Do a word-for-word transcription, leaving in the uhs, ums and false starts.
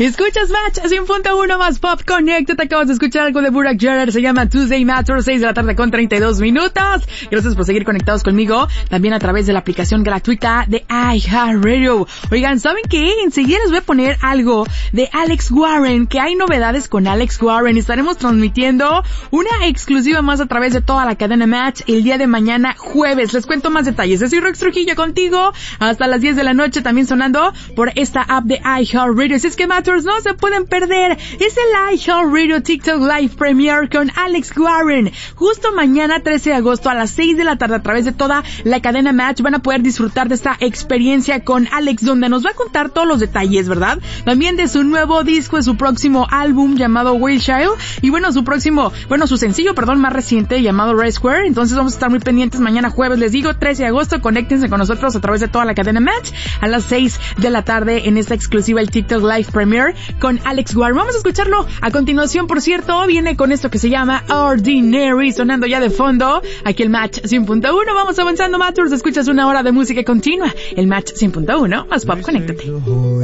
Escuchas Match cien punto uno más Pop Connect. Te acabas de escuchar algo de Burak Jerer. Se llama Tuesday Matters, seis de la tarde con treinta y dos minutos. Gracias por seguir conectados conmigo. También a través de la aplicación gratuita de iHeartRadio. Oigan, ¿saben qué? Enseguida les voy a poner algo de Alex Warren, que hay novedades con Alex Warren. Estaremos transmitiendo una exclusiva más a través de toda la cadena Match el día de mañana jueves. Les cuento más detalles. Soy Rox Trujillo contigo hasta las diez de la noche, también sonando por esta app de iHeartRadio. Si es que Matters no se pueden perder. Es el iHeartRadio TikTok Live Premiere con Alex Warren. Justo mañana trece de agosto a las seis de la tarde a través de toda la cadena Match van a poder disfrutar de esta experiencia con Alex, donde nos va a contar todos los detalles, ¿verdad? También de su nuevo disco, de su próximo álbum llamado Wild Child, y bueno, su próximo, bueno, su sencillo, perdón, más reciente llamado Red Square. Entonces vamos a estar muy pendientes mañana jueves, les digo, trece de agosto, conéctense con nosotros a través de toda la cadena Match a las seis de la tarde en esta exclusiva, el TikTok Live Premiere con Alex Warren. Vamos a escucharlo a continuación, por cierto, viene con esto que se llama Ordinary, sonando ya de fondo, aquí el Match cien punto uno. Vamos avanzando, Matters, escuchas una hora de música continua, el Match cien punto uno, más Pop, conéctate.